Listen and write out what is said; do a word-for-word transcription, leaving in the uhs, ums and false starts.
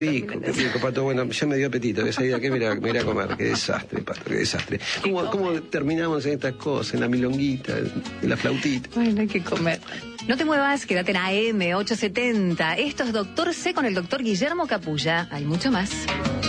Rico, qué rico, Pato. Bueno, ya me dio apetito. Esa idea que me irá, me irá a comer. Qué desastre, Pato, qué desastre. ¿Cómo, ¿Cómo terminamos en estas cosas? En la milonguita, en la flautita. Bueno, hay que comer. No te muevas, quédate en A M ochocientos setenta. Esto es Doctor C con el doctor Guillermo Capulla. Hay mucho más.